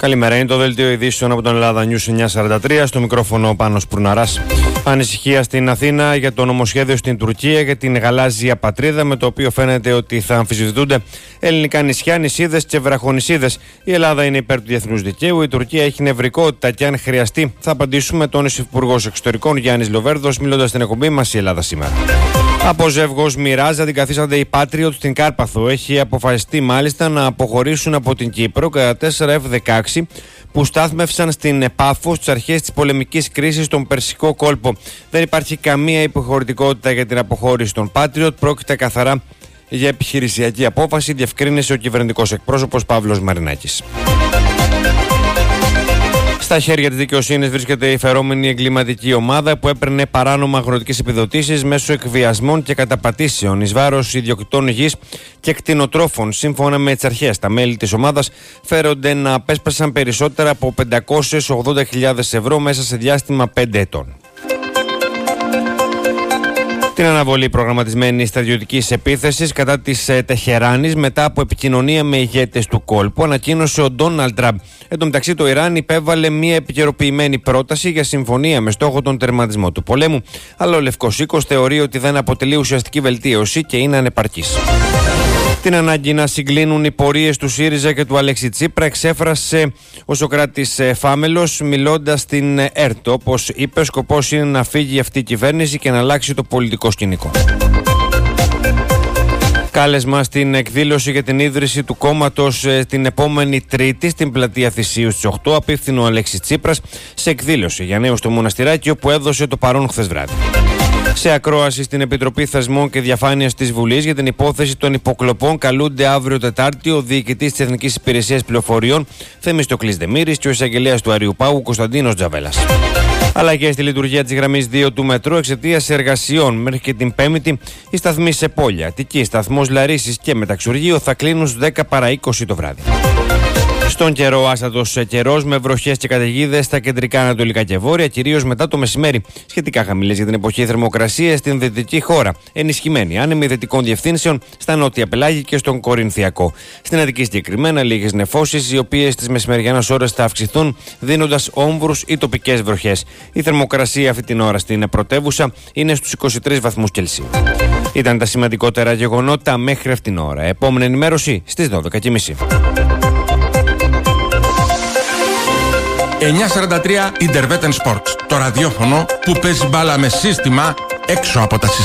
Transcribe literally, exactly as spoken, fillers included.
Καλημέρα, είναι το δελτίο ειδήσεων από τον Ελλάδα News εννιακόσια σαράντα τρία. Στο μικρόφωνο ο Πάνος Προυναράς. Ανησυχία στην Αθήνα για το νομοσχέδιο στην Τουρκία για την γαλάζια πατρίδα, με το οποίο φαίνεται ότι θα αμφισβητούνται ελληνικά νησιά, νησίδες και βραχονησίδες. Η Ελλάδα είναι υπέρ του διεθνούς δικαίου. Η Τουρκία έχει νευρικότητα και αν χρειαστεί θα απαντήσουμε, τόνισε ο Υπουργός Εξωτερικών Γιάννης Λοβέρδος, μιλώντας στην εκπομπή μας η Ελλάδα σήμερα. Από ζεύγος Μοιράζ αντικαθίστανται οι Patriot στην Κάρπαθο. Έχει αποφασιστεί μάλιστα να αποχωρήσουν από την Κύπρο κατά τέσσερα εφ δεκαέξι που στάθμευσαν στην Πάφο στις αρχές της πολεμικής κρίσης στον Περσικό κόλπο. Δεν υπάρχει καμία υποχωρητικότητα για την αποχώρηση των Patriot. Πρόκειται καθαρά για επιχειρησιακή απόφαση, διευκρίνησε ο κυβερνητικός εκπρόσωπος Παύλος Μαρινάκης. Στα χέρια της δικαιοσύνης βρίσκεται η φερόμενη εγκληματική ομάδα που έπαιρνε παράνομα αγροτικές επιδοτήσεις μέσω εκβιασμών και καταπατήσεων εις βάρος ιδιοκτητών γης και κτηνοτρόφων. Σύμφωνα με τις αρχές, τα μέλη της ομάδας φέρονται να απέσπασαν περισσότερα από πεντακόσιες ογδόντα χιλιάδες ευρώ μέσα σε διάστημα πέντε ετών. Την αναβολή προγραμματισμένη στρατιωτικής επίθεσης κατά της ε, Τεχεράνης μετά από επικοινωνία με ηγέτες του κόλπου, ανακοίνωσε ο Ντόναλντ Τραμπ. Εν τω μεταξύ, το Ιράν υπέβαλε μια επικαιροποιημένη πρόταση για συμφωνία με στόχο τον τερματισμό του πολέμου, αλλά ο Λευκός Οίκος θεωρεί ότι δεν αποτελεί ουσιαστική βελτίωση και είναι ανεπαρκής. Την ανάγκη να συγκλίνουν οι πορείες του ΣΥΡΙΖΑ και του Αλέξη Τσίπρα εξέφρασε ο Σωκράτης Φάμελος, μιλώντας στην ΕΡΤ. Όπως είπε, σκοπός είναι να φύγει αυτή η κυβέρνηση και να αλλάξει το πολιτικό σκηνικό. Κάλεσμα στην εκδήλωση για την ίδρυση του κόμματος την επόμενη Τρίτη στην πλατεία Θησίου στις οκτώ απίφθηνε ο Αλέξης Τσίπρας σε εκδήλωση για νέους στο Μοναστηράκι, όπου έδωσε το παρόν χθες βράδυ. Σε ακρόαση στην Επιτροπή Θεσμών και Διαφάνειας της Βουλής για την υπόθεση των υποκλοπών καλούνται αύριο Τετάρτη ο διοικητής της Εθνικής Υπηρεσίας Πληροφοριών Θεμιστοκλής Δεμήρης και ο εισαγγελέας του Αριουπάγου Κωνσταντίνος Τζαβέλας. Αλλαγές στη λειτουργία της γραμμής δύο του μετρό εξαιτίας εργασιών. Μέχρι και την Πέμπτη οι σταθμοί σε Πόλια, Αττική, σταθμός Λαρίσης και Μεταξουργείο θα κλείνουν στις δέκα παρά είκοσι το βράδυ. Στον καιρό, άστατος καιρός με βροχές και καταιγίδες στα κεντρικά ανατολικά και βόρεια, κυρίως μετά το μεσημέρι. Σχετικά χαμηλές για την εποχή θερμοκρασίες στην δυτική χώρα. Ενισχυμένη άνεμη δυτικών διευθύνσεων στα νότια πελάγη και στον Κορινθιακό. Στην Αττική συγκεκριμένα λίγες νεφώσεις, οι οποίες τις μεσημεριανές ώρες θα αυξηθούν, δίνοντας όμβρους ή τοπικές βροχές. Η θερμοκρασία αυτή την ώρα στην πρωτεύουσα είναι στους είκοσι τρεις βαθμούς Κελσίου. Ήταν τα σημαντικότερα γεγονότα μέχρι αυτήν την ώρα. Επόμενη ενημέρωση στις δώδεκα και μισή. εννιακόσια σαράντα τρία Interveten Sports, το ραδιόφωνο που παίζει μπάλα με σύστημα έξω από τα συστήματα.